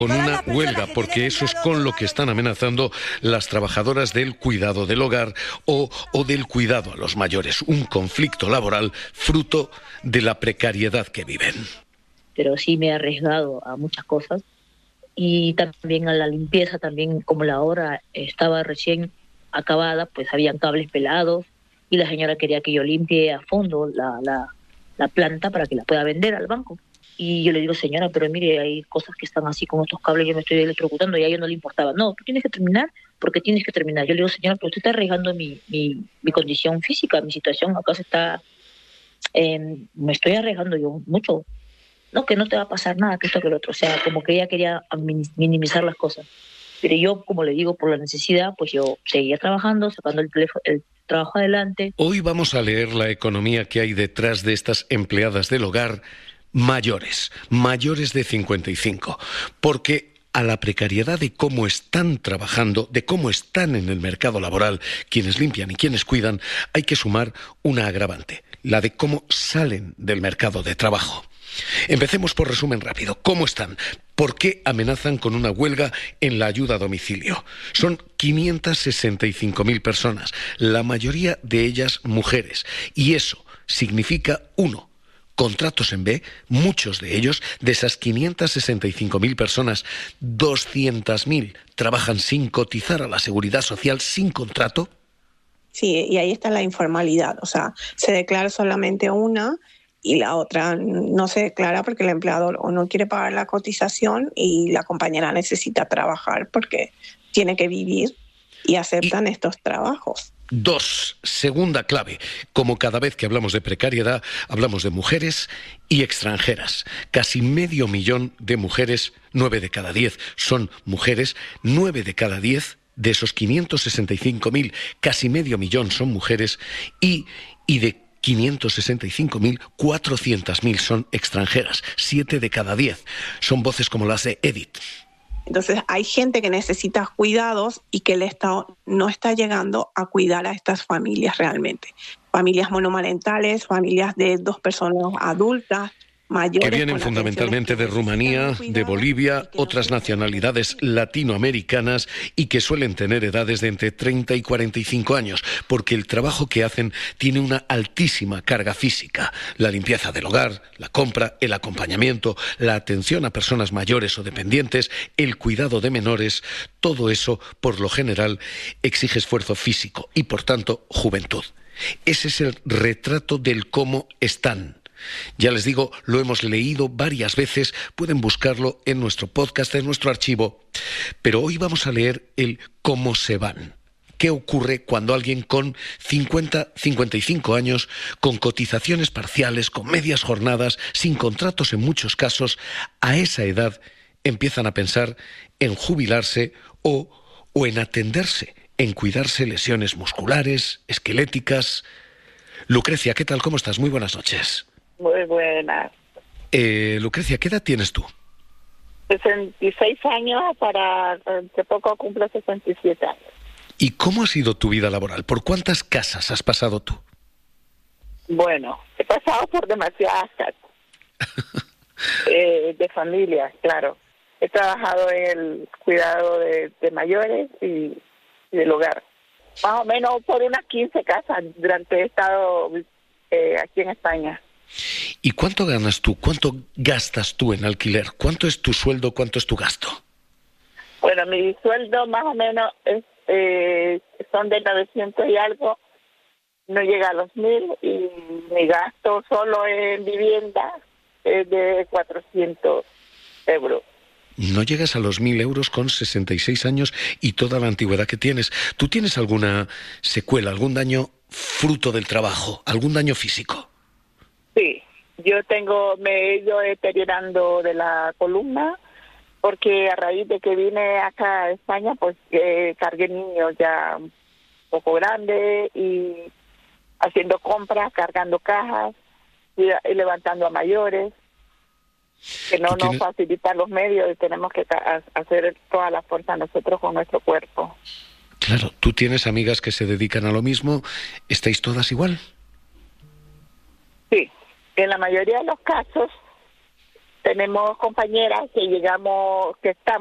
Con una huelga, porque eso es con lo que están amenazando las trabajadoras del cuidado del hogar o del cuidado a los mayores. Un conflicto laboral fruto de la precariedad que viven. Pero sí me he arriesgado a muchas cosas y también a la limpieza, también como la obra estaba recién acabada, pues habían cables pelados y la señora quería que yo limpie a fondo la planta para que la pueda vender al banco. Y yo le digo, señora, pero mire, hay cosas que están así con estos cables, yo me estoy electrocutando y a ella no le importaba. No, tú tienes que terminar porque tienes que terminar. Yo le digo, señora, pero usted está arriesgando mi condición física, mi situación acá se está... me estoy arriesgando yo mucho. No, que no te va a pasar nada, que esto, que lo otro. O sea, como que ella quería minimizar las cosas. Pero yo, como le digo, por la necesidad, pues yo seguía trabajando, sacando el trabajo adelante. Hoy vamos a leer la economía que hay detrás de estas empleadas del hogar mayores de 55, porque a la precariedad de cómo están trabajando, de cómo están en el mercado laboral, quienes limpian y quienes cuidan, hay que sumar una agravante, la de cómo salen del mercado de trabajo. Empecemos por resumen rápido. ¿Cómo están? ¿Por qué amenazan con una huelga en la ayuda a domicilio? Son 565.000 personas, la mayoría de ellas mujeres. Y eso significa, uno, contratos en B, muchos de ellos, de esas 565.000 personas, 200.000 trabajan sin cotizar a la seguridad social, sin contrato. Sí, y ahí está la informalidad, o sea, se declara solamente una y la otra no se declara porque el empleador o no quiere pagar la cotización y la compañera necesita trabajar porque tiene que vivir y aceptan estos trabajos. 2, segunda clave, como cada vez que hablamos de precariedad, hablamos de mujeres y extranjeras. Casi 500.000 de mujeres, 9 de cada 10 son mujeres, 9 de cada 10 de esos 565.000, casi 500.000 son mujeres y de 565.000, 400.000 son extranjeras, 7 de cada 10 son voces como las de Edith. Entonces hay gente que necesita cuidados y que el Estado no está llegando a cuidar a estas familias realmente. Familias monomarentales, familias de 2 personas adultas, mayores. Que vienen fundamentalmente de Rumanía, de Bolivia, otras nacionalidades latinoamericanas y que suelen tener edades de entre 30 y 45 años, porque el trabajo que hacen tiene una altísima carga física. La limpieza del hogar, la compra, el acompañamiento, la atención a personas mayores o dependientes, el cuidado de menores, todo eso, por lo general, exige esfuerzo físico y, por tanto, juventud. Ese es el retrato del cómo están. Ya les digo, lo hemos leído varias veces, pueden buscarlo en nuestro podcast, en nuestro archivo, pero hoy vamos a leer el cómo se van. ¿Qué ocurre cuando alguien con 50, 55 años, con cotizaciones parciales, con medias jornadas, sin contratos en muchos casos, a esa edad empiezan a pensar en jubilarse o en atenderse, en cuidarse lesiones musculares, esqueléticas? Lucrecia, ¿qué tal? ¿Cómo estás? Muy buenas noches. Muy buenas. Lucrecia, ¿qué edad tienes tú? 66 años, de poco cumplo 67 años. ¿Y cómo ha sido tu vida laboral? ¿Por cuántas casas has pasado tú? Bueno, he pasado por demasiadas casas. De familia, claro. He trabajado en el cuidado de mayores y del hogar. Más o menos por unas 15 casas durante he estado aquí en España. ¿Y cuánto ganas tú? ¿Cuánto gastas tú en alquiler? ¿Cuánto es tu sueldo? ¿Cuánto es tu gasto? Bueno, mi sueldo más o menos son de 900 y algo, no llega a los 1.000, y mi gasto solo en vivienda es de 400 euros. No llegas a los 1.000 euros con 66 años y toda la antigüedad que tienes. ¿Tú tienes alguna secuela, algún daño fruto del trabajo, algún daño físico? Sí, me he ido deteriorando de la columna porque a raíz de que vine acá a España, pues cargué niños ya un poco grandes y haciendo compras, cargando cajas y levantando a mayores, que no nos facilitan los medios y tenemos que hacer toda la fuerza nosotros con nuestro cuerpo. Claro, ¿tú tienes amigas que se dedican a lo mismo? ¿Estáis todas igual? Sí. En la mayoría de los casos tenemos compañeras que llegamos, que estamos